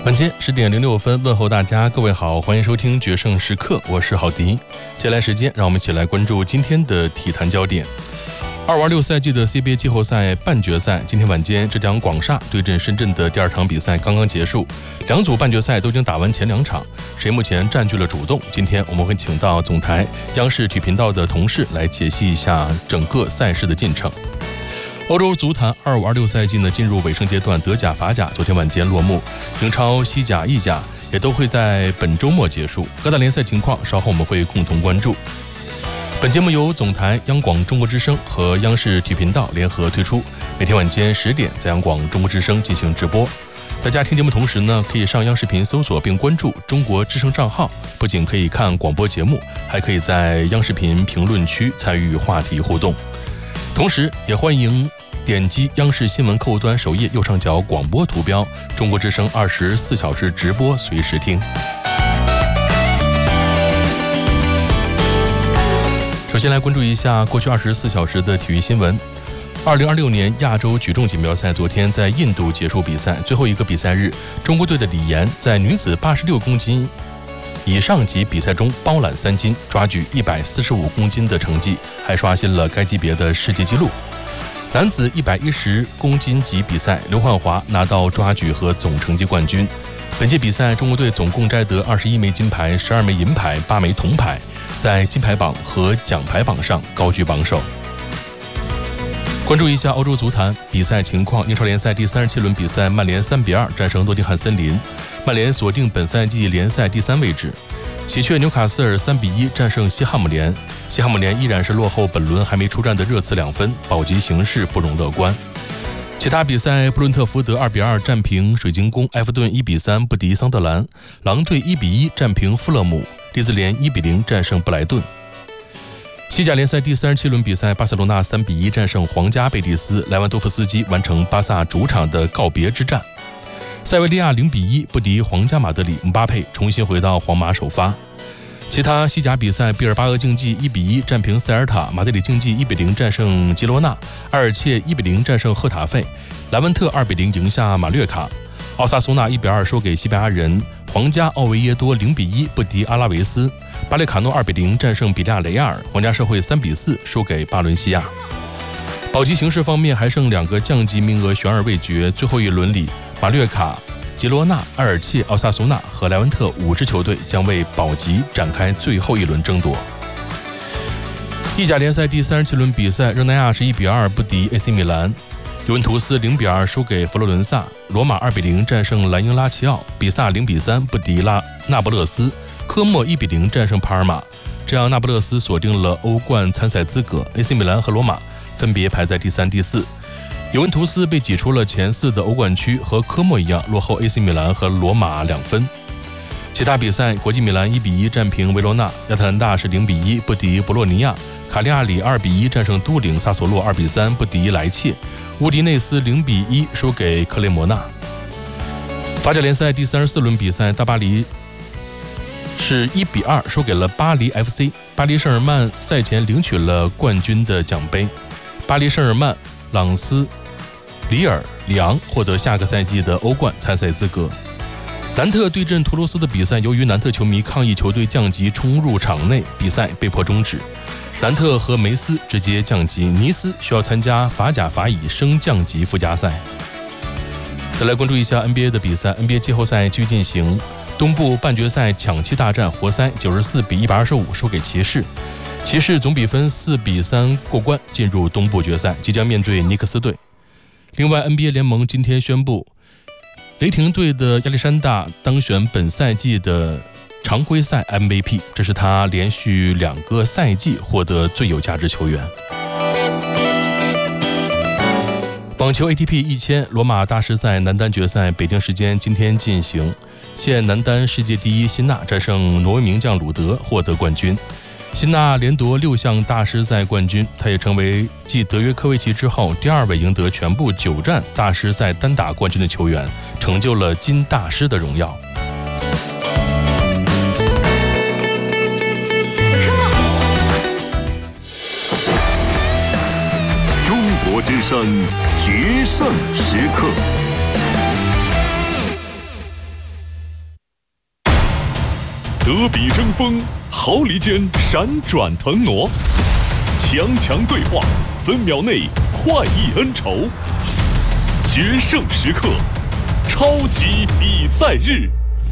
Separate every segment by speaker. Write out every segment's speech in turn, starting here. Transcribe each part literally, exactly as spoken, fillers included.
Speaker 1: 晚间十点零六分，问候大家，各位好，欢迎收听决胜时刻，我是郝迪。接下来时间，让我们一起来关注今天的体坛焦点。二五二六赛季的 C B A 季后赛半决赛，今天晚间浙江广厦对阵深圳的第二场比赛刚刚结束，两组半决赛都已经打完前两场，谁目前占据了主动？今天我们会请到总台央视体育频道的同事来解析一下整个赛事的进程。欧洲足坛二五二六赛季呢进入尾声阶段，德甲、法甲昨天晚间落幕，英超、西甲、意甲也都会在本周末结束。各大联赛情况稍后我们会共同关注。本节目由总台央广中国之声和央视体育频道联合推出，每天晚间十点在央广中国之声进行直播。大家听节目同时呢，可以上央视频搜索并关注中国之声账号，不仅可以看广播节目，还可以在央视频评论区参与话题互动。同时也欢迎点击央视新闻客户端首页右上角广播图标，中国之声二十四小时直播，随时听。首先来关注一下过去二十四小时的体育新闻。二零二六年亚洲举重锦标赛昨天在印度结束比赛，最后一个比赛日，中国队的李岩在女子八十六公斤以上级比赛中包揽三金，抓举一百四十五公斤的成绩，还刷新了该级别的世界纪录。男子一百一十公斤级比赛，刘焕华拿到抓举和总成绩冠军。本届比赛，中国队总共摘得二十一枚金牌、十二枚银牌、八枚铜牌，在金牌榜和奖牌榜上高居榜首。关注一下欧洲足坛比赛情况，英超联赛第三十七轮比赛，曼联三比二战胜诺丁汉森林，曼联锁定本赛季联赛第三位置。喜鹊纽卡斯尔三比一战胜西汉姆联，西汉姆联依然是落后本轮还没出战的热刺两分，保级形势不容乐观。其他比赛，布伦特福德二比二战平水晶宫，埃弗顿一比三不敌桑德兰，狼队一比一战平富勒姆，利兹联一比零战胜布莱顿。西甲联赛第三十七轮比赛，巴塞罗那三比一战胜皇家贝蒂斯，莱万多夫斯基完成巴萨主场的告别之战。塞维利亚零比一不敌皇家马德里，姆巴佩重新回到皇马首发。其他西甲比赛，毕尔巴鄂竞技一比一战平塞尔塔，马德里竞技一比零战胜吉罗纳，埃尔切一比零战胜赫塔费，莱文特二比零赢下马略卡，奥萨苏纳一比二输给西班牙人，皇家奥维耶多零比一不敌阿拉维斯，巴列卡诺二比零战胜比利亚雷亚尔，皇家社会三比四输给巴伦西亚。保级形势方面，还剩两个降级名额悬而未决，最后一轮里，马略卡、吉罗纳、埃尔切、奥萨苏纳和莱文特五支球队将为保级展开最后一轮争夺。意甲联赛第三十七轮比赛，热那亚是一比二不敌 A C 米兰，尤文图斯零比二输给佛罗伦萨，罗马二比零战胜莱茵拉齐奥，比萨零比三不敌拉那不勒斯，科莫一比零战胜帕尔马，这样那不勒斯锁定了欧冠参赛资格。 A C 米兰和罗马分别排在第三、第四。尤文图斯被挤出了前四的欧冠区，和科莫一样落后 A C 米兰和罗马两分。其他比赛，国际米兰一比一战平维罗纳，亚特兰大是零比一不敌博洛尼亚，卡利亚里二比一战胜都灵，萨索洛二比三不敌莱切，乌迪内斯零比一输给克雷摩纳。法甲联赛第三十四轮比赛，大巴黎是一比二输给了巴黎 F C， 巴黎圣日耳曼赛前领取了冠军的奖杯，巴黎圣日耳曼、朗斯、里尔、里昂获得下个赛季的欧冠参赛资格。南特对阵图卢斯的比赛，由于南特球迷抗议球队降级冲入场内，比赛被迫终止。南特和梅斯直接降级，尼斯需要参加法甲法乙升降级附加赛。再来关注一下 N B A 的比赛， N B A 季后赛继续进行，东部半决赛抢七大战，活塞九十四比一百二十五输给骑士，骑士总比分四比三过关，进入东部决赛，即将面对尼克斯队。另外 N B A 联盟今天宣布，雷霆队的亚历山大当选本赛季的常规赛 M V P， 这是他连续两个赛季获得最有价值球员。网球 A T P 一千罗马大师赛男单决赛北京时间今天进行，现男单世界第一辛纳战胜挪威名将鲁德获得冠军。辛纳连夺六项大师赛冠军，他也成为继德约科维奇之后第二位赢得全部九战大师赛单打冠军的球员，成就了金大师的荣耀。
Speaker 2: 中国之声决胜时刻。 德比争锋，毫厘间闪转腾挪，强强对话，分秒内快意恩仇。决胜时刻，超级比赛日。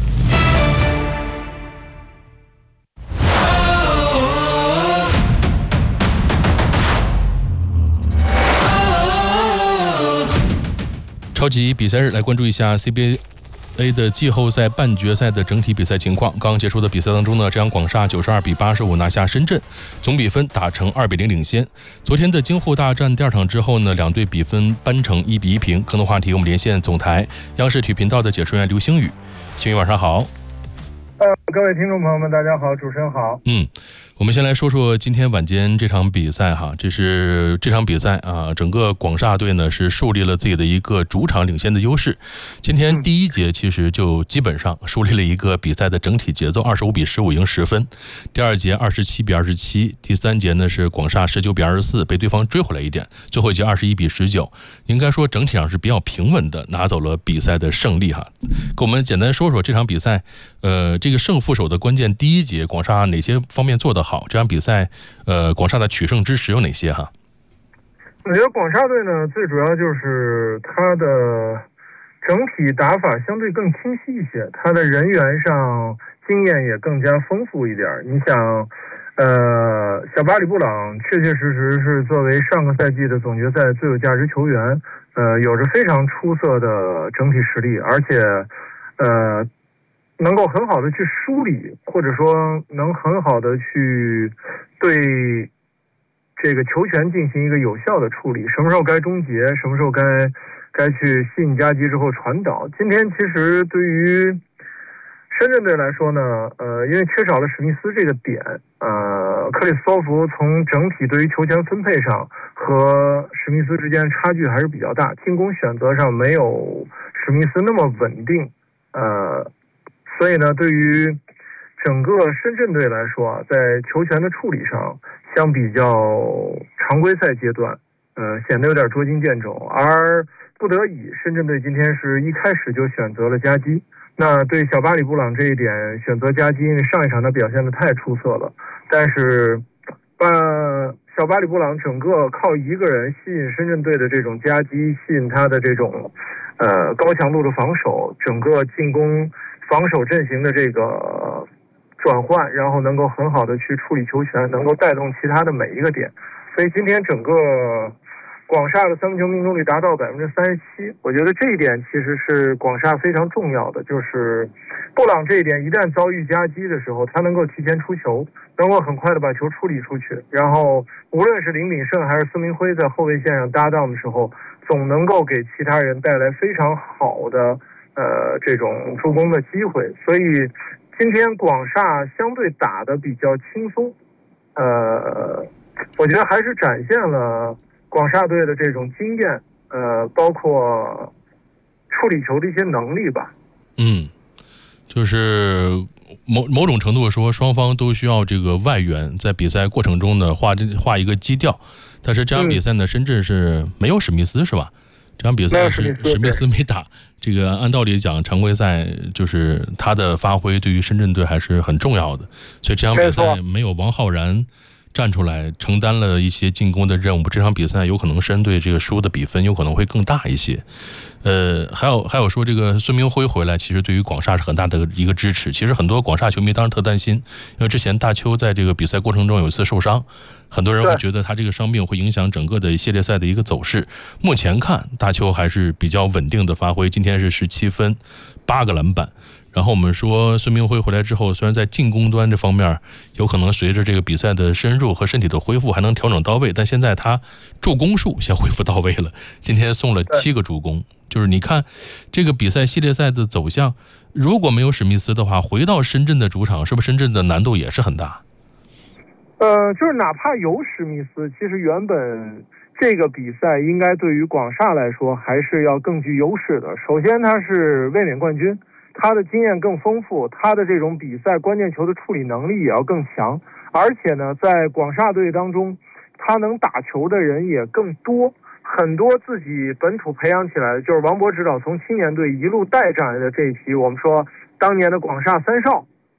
Speaker 1: 超级比赛日来关注一下 C B A的季后赛半决赛的整体比赛情况。刚刚结束的比赛当中呢，浙江广厦九十二比八十五拿下深圳，总比分打成二比零领先。昨天的京沪大战第二场之后呢，两队比分扳成一比一平。更多话题我们连线总台央视体育频道的解说员刘星宇。星宇晚上好。
Speaker 3: 呃，各位听众朋友们，大家好，主持人好。
Speaker 1: 嗯。我们先来说说今天晚间这场比赛哈，这是这场比赛啊，整个广厦队呢是树立了自己的一个主场领先的优势。今天第一节其实就基本上树立了一个比赛的整体节奏，二十五比十五赢十分。第二节二十七比二十七，第三节呢是广厦十九比二十四，被对方追回来一点。最后一节二十一比十九，应该说整体上是比较平稳的拿走了比赛的胜利哈。给我们简单说说这场比赛，呃，这个胜负手的关键第一节广厦哪些方面做得好？这场比赛，呃，广厦的取胜之时有哪些哈？
Speaker 3: 我觉得广厦队呢，最主要就是他的整体打法相对更清晰一些，他的人员上经验也更加丰富一点。你想，呃，小巴里布朗确确实实是作为上个赛季的总决赛最有价值球员，呃，有着非常出色的整体实力，而且，呃。能够很好的去梳理，或者说能很好的去对这个球权进行一个有效的处理，什么时候该终结，什么时候该该去吸引夹击之后传导。今天其实对于深圳队来说呢，呃，因为缺少了史密斯这个点，呃，克里斯托弗从整体对于球权分配上和史密斯之间差距还是比较大，进攻选择上没有史密斯那么稳定，呃。所以呢，对于整个深圳队来说啊，在球权的处理上，相比较常规赛阶段，呃，显得有点捉襟见肘。而不得已，深圳队今天是一开始就选择了夹击。那对小巴里布朗这一点选择夹击，因为上一场他表现得太出色了。但是，呃，小巴里布朗整个靠一个人吸引深圳队的这种夹击，吸引他的这种呃高强度的防守，整个进攻。防守阵型的这个转换，然后能够很好的去处理球权，能够带动其他的每一个点。所以今天整个广厦的三分球命中率达到百分之三十七，我觉得这一点其实是广厦非常重要的，就是布朗这一点一旦遭遇夹击的时候，他能够提前出球，能够很快的把球处理出去，然后无论是林炳胜还是孙明辉在后卫线上搭档的时候，总能够给其他人带来非常好的呃，这种助攻的机会，所以今天广厦相对打得比较轻松，呃，我觉得还是展现了广厦队的这种经验，呃，包括处理球的一些能力吧。
Speaker 1: 嗯，就是某某种程度说，双方都需要这个外援在比赛过程中呢画画一个基调，但是这场比赛呢，嗯、深圳是没有史密斯是吧？这场比赛是史密斯没打，这个按道理讲，常规赛就是他的发挥对于深圳队还是很重要的，所以这场比赛没有王浩然站出来承担了一些进攻的任务，这场比赛有可能深队这个输的比分有可能会更大一些。呃，还有还有说这个孙明辉回来，其实对于广厦是很大的一个支持。其实很多广厦球迷当然特担心，因为之前大邱在这个比赛过程中有一次受伤，很多人会觉得他这个伤病会影响整个的系列赛的一个走势。目前看大邱还是比较稳定的发挥，今天是十七分，八个篮板。然后我们说孙明辉回来之后，虽然在进攻端这方面有可能随着这个比赛的深入和身体的恢复还能调整到位，但现在他助攻数先恢复到位了，今天送了七个助攻。就是你看这个比赛系列赛的走向，如果没有史密斯的话，回到深圳的主场，是不是深圳的难度也是很大？
Speaker 3: 呃，就是哪怕有史密斯，其实原本这个比赛应该对于广厦来说还是要更具优势的。首先他是卫冕冠军，他的经验更丰富，他的这种比赛关键球的处理能力也要更强，而且呢在广厦队当中他能打球的人也更多，很多自己本土培养起来的，就是王博指导从青年队一路带上来的这一批，我们说当年的广厦三少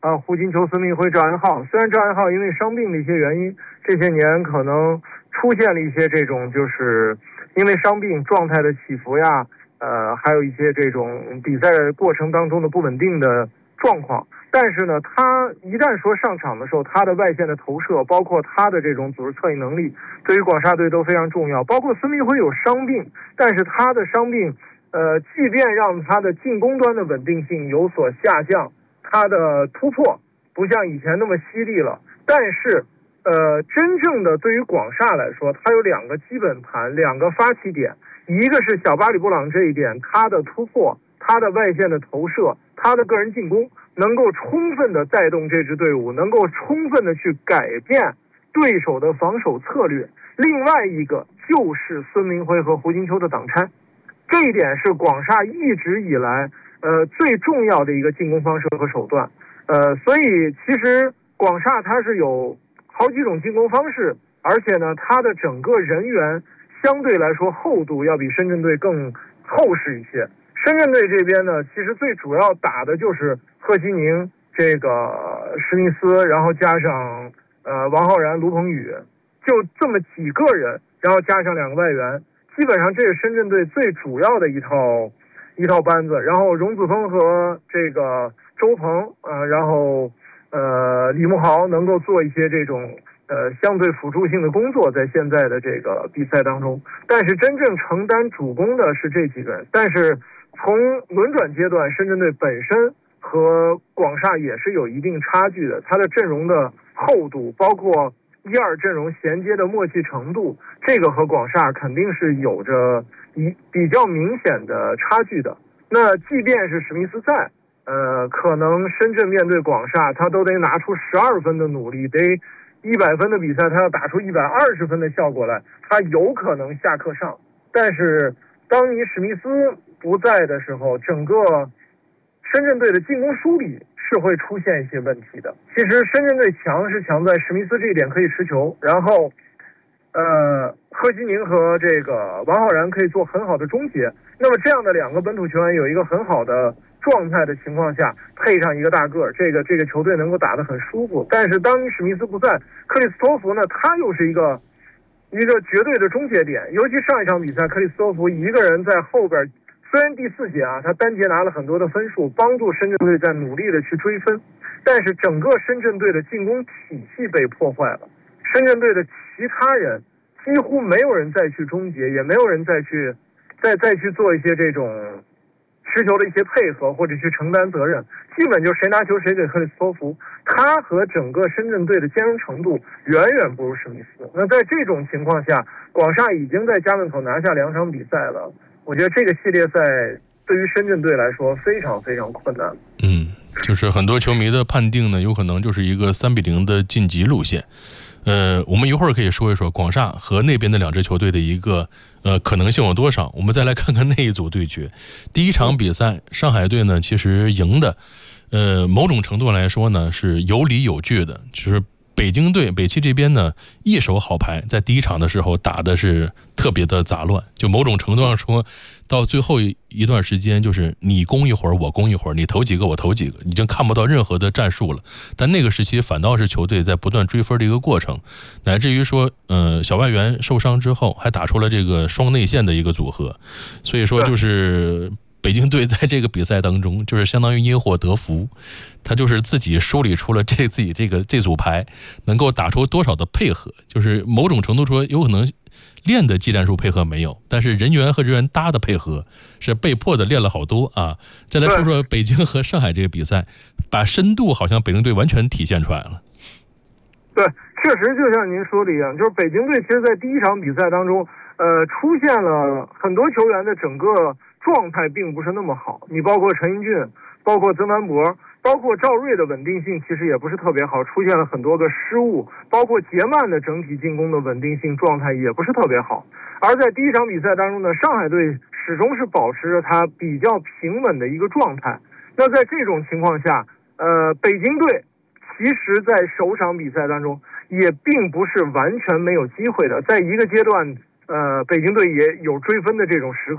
Speaker 3: 啊，胡金秋、孙铭徽、赵岩浩。虽然赵岩浩因为伤病的一些原因，这些年可能出现了一些这种就是因为伤病状态的起伏呀，呃，还有一些这种比赛过程当中的不稳定的状况。但是呢，他一旦说上场的时候，他的外线的投射，包括他的这种组织策应能力，对于广厦队都非常重要。包括孙铭徽有伤病，但是他的伤病，呃，即便让他的进攻端的稳定性有所下降，他的突破不像以前那么犀利了。但是，呃，真正的对于广厦来说，他有两个基本盘，两个发起点，一个是小巴里布朗这一点，他的突破，他的外线的投射，他的个人进攻，能够充分的带动这支队伍，能够充分的去改变对手的防守策略。另外一个就是孙铭徽和胡金秋的挡拆，这一点是广厦一直以来呃最重要的一个进攻方式和手段。呃，所以其实广厦它是有好几种进攻方式，而且呢，它的整个人员相对来说厚度要比深圳队更厚实一些。深圳队这边呢，其实最主要打的就是贺西宁、这个史密斯，然后加上呃王浩然、卢鹏宇，就这么几个人，然后加上两个外援，基本上这是深圳队最主要的一套一套班子。然后荣子峰和这个周鹏，呃，然后呃李慕豪能够做一些这种呃相对辅助性的工作，在现在的这个比赛当中。但是真正承担主攻的是这几个人，但是从轮转阶段，深圳队本身和广厦也是有一定差距的，它的阵容的厚度，包括一二阵容衔接的默契程度，这个和广厦肯定是有着一比较明显的差距的。那即便是史密斯在，呃，可能深圳面对广厦，他都得拿出十二分的努力，得一百分的比赛，他要打出一百二十分的效果来，他有可能下课上。但是当你史密斯不在的时候，整个深圳队的进攻梳理是会出现一些问题的。其实深圳队强是强在史密斯这一点可以持球，然后呃，贺西宁和这个王浩然可以做很好的终结。那么这样的两个本土球员有一个很好的状态的情况下，配上一个大个儿，这个这个球队能够打得很舒服。但是当你史密斯不在，克里斯托弗呢，他又是一个一个绝对的终结点。尤其上一场比赛，克里斯托弗一个人在后边，虽然第四节啊，他单节拿了很多的分数，帮助深圳队在努力的去追分，但是整个深圳队的进攻体系被破坏了。深圳队的其他人几乎没有人再去终结，也没有人再去再再去做一些这种持球的一些配合，或者去承担责任，基本就谁拿球谁给克里斯托弗。他和整个深圳队的兼容程度远远不如史密斯。那在这种情况下，广厦已经在家门口拿下两场比赛了。我觉得这个系列赛对于深圳队来说非常非常困难。
Speaker 1: 嗯，就是很多球迷的判定呢，有可能就是一个三比零的晋级路线。呃，我们一会儿可以说一说广厦和那边的两支球队的一个呃可能性有多少。我们再来看看那一组对决。第一场比赛，上海队呢其实赢的，呃，某种程度来说呢是有理有据的，就是北京队北汽这边呢一手好牌，在第一场的时候打的是特别的杂乱，就某种程度上说，到最后一段时间就是你攻一会儿我攻一会儿，你投几个我投几个，已经看不到任何的战术了。但那个时期反倒是球队在不断追分的一个过程，乃至于说呃小外援受伤之后还打出了这个双内线的一个组合。所以说就是北京队在这个比赛当中就是相当于因祸得福，他就是自己梳理出了这自己这个这组牌能够打出多少的配合，就是某种程度说有可能练的技战术配合没有，但是人员和人员搭的配合是被迫的练了好多啊。再来说说北京和上海这个比赛，把深度好像北京队完全体现出来了。
Speaker 3: 对，确实就像您说的一样，就是北京队其实在第一场比赛当中呃，出现了很多球员的整个状态并不是那么好，你包括陈英俊，包括曾凡博，包括赵睿的稳定性其实也不是特别好，出现了很多个失误，包括杰曼的整体进攻的稳定性状态也不是特别好。而在第一场比赛当中呢，上海队始终是保持着他比较平稳的一个状态。那在这种情况下，呃，北京队其实在首场比赛当中也并不是完全没有机会的，在一个阶段呃，北京队也有追分的这种时刻，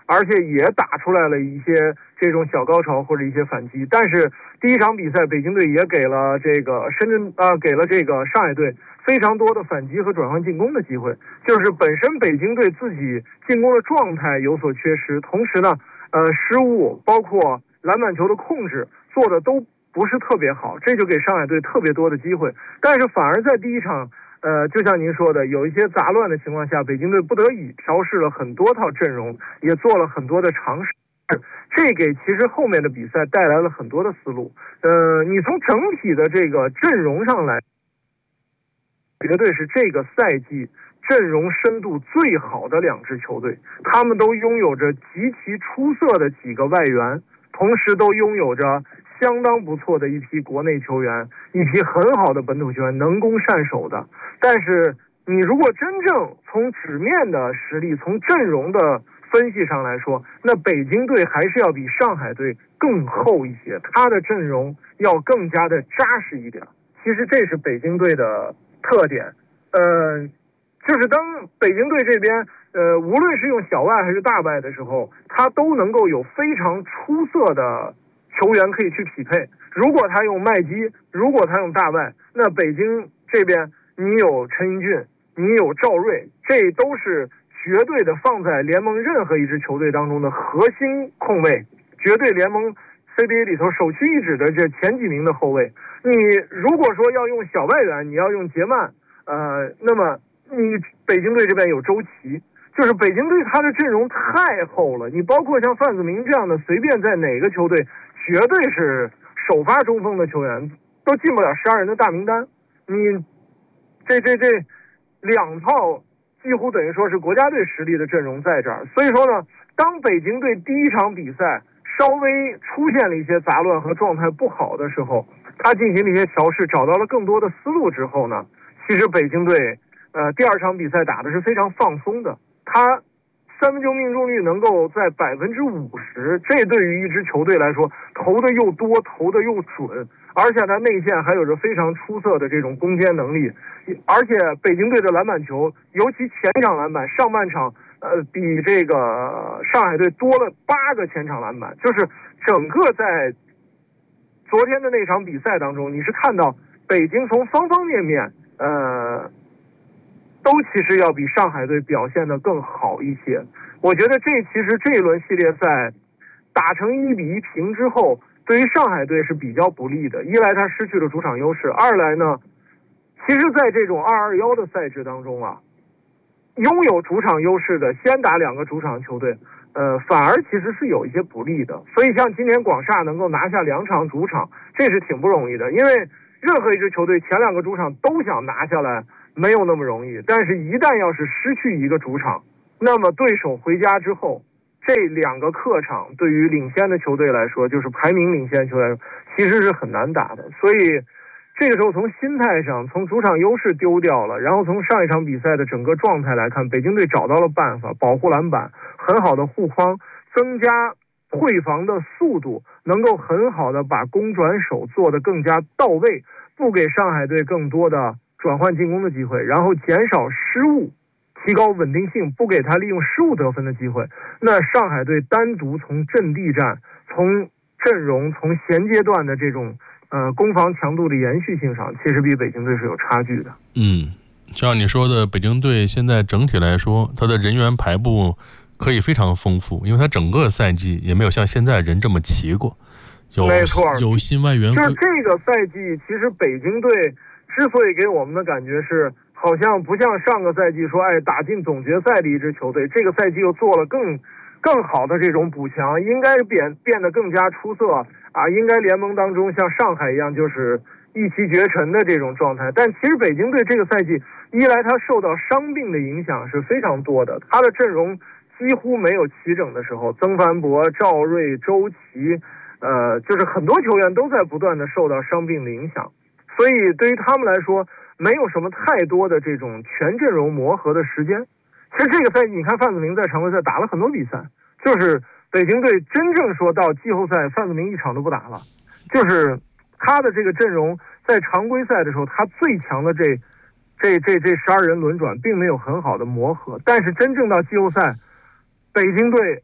Speaker 3: 而且也打出来了一些这种小高潮或者一些反击。但是第一场比赛，北京队也给了这个深圳啊、呃，给了这个上海队非常多的反击和转换进攻的机会。就是本身北京队自己进攻的状态有所缺失，同时呢，呃，失误包括篮板球的控制做的都不是特别好，这就给上海队特别多的机会。但是反而在第一场，呃，就像您说的，有一些杂乱的情况下，北京队不得已调试了很多套阵容，也做了很多的尝试。这给其实后面的比赛带来了很多的思路。呃，你从整体的这个阵容上来，绝对是这个赛季阵容深度最好的两支球队，他们都拥有着极其出色的几个外援，同时都拥有着相当不错的一批国内球员，一批很好的本土球员，能攻善守的。但是你如果真正从纸面的实力，从阵容的分析上来说，那北京队还是要比上海队更厚一些，他的阵容要更加的扎实一点。其实这是北京队的特点。呃，就是当北京队这边呃，无论是用小外还是大外的时候，他都能够有非常出色的球员可以去匹配。如果他用麦基，如果他用大外，那北京这边你有陈英俊，你有赵睿，这都是绝对的放在联盟任何一支球队当中的核心控卫，绝对联盟 C B A 里头首屈一指的这前几名的后卫。你如果说要用小外援，你要用杰曼，呃，那么你北京队这边有周琦，就是北京队他的阵容太厚了，你包括像范子铭这样的，随便在哪个球队绝对是首发中锋的球员都进不了十二人的大名单。你这这这两套几乎等于说是国家队实力的阵容在这儿，所以说呢，当北京队第一场比赛稍微出现了一些杂乱和状态不好的时候，他进行了一些调试，找到了更多的思路之后呢，其实北京队呃第二场比赛打的是非常放松的，他三分球命中率能够在百分之五十，这对于一支球队来说，投的又多，投的又准，而且他内线还有着非常出色的这种攻坚能力，而且北京队的篮板球，尤其前场篮板，上半场呃比这个上海队多了八个前场篮板，就是整个在昨天的那场比赛当中，你是看到北京从方方面面呃。都其实要比上海队表现得更好一些。我觉得这其实这一轮系列赛打成一比一平之后，对于上海队是比较不利的。一来他失去了主场优势，二来呢，其实在这种二二一的赛制当中啊，拥有主场优势的先打两个主场球队，呃，反而其实是有一些不利的。所以像今年广厦能够拿下两场主场，这是挺不容易的，因为任何一支球队前两个主场都想拿下来，没有那么容易。但是一旦要是失去一个主场，那么对手回家之后，这两个客场对于领先的球队来说，就是排名领先的球队来说，其实是很难打的。所以这个时候从心态上，从主场优势丢掉了，然后从上一场比赛的整个状态来看，北京队找到了办法，保护篮板，很好的护框，增加汇防的速度，能够很好的把攻转守做得更加到位，不给上海队更多的转换进攻的机会，然后减少失误，提高稳定性，不给他利用失误得分的机会。那上海队单独从阵地战、从阵容、从衔接段的这种呃攻防强度的延续性上，其实比北京队是有差距的。
Speaker 1: 嗯，像你说的，北京队现在整体来说，他的人员排布可以非常丰富，因为他整个赛季也没有像现在人这么齐过。有
Speaker 3: 没错，
Speaker 1: 有新外援。
Speaker 3: 就是这个赛季，其实北京队之所以给我们的感觉是，好像不像上个赛季说，哎，打进总决赛的一支球队，这个赛季又做了更更好的这种补强，应该变变得更加出色啊，应该联盟当中像上海一样就是一骑绝尘的这种状态。但其实北京队这个赛季，一来他受到伤病的影响是非常多的，他的阵容几乎没有齐整的时候，曾凡博、赵睿、周琦，呃，就是很多球员都在不断的受到伤病的影响。所以对于他们来说，没有什么太多的这种全阵容磨合的时间。其实这个赛季，你看范子铭在常规赛打了很多比赛，就是北京队真正说到季后赛，范子铭一场都不打了。就是他的这个阵容在常规赛的时候，他最强的这这这这十二人轮转，并没有很好的磨合。但是真正到季后赛，北京队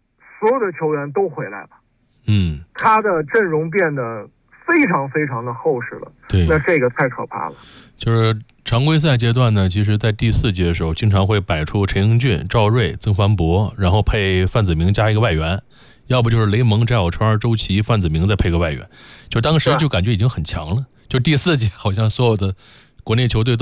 Speaker 3: 所有的球员都回来了，
Speaker 1: 嗯，
Speaker 3: 他的阵容变得非常非常的厚实了。
Speaker 1: 对，
Speaker 3: 那这个太可怕了。
Speaker 1: 就是常规赛阶段呢，其实在第四节的时候，经常会摆出陈英俊、赵睿、曾凡博，然后配范子铭加一个外援，要不就是雷蒙、翟小川、周琦、范子铭再配个外援，就当时就感觉已经很强了。就第四节好像所有的国内球队都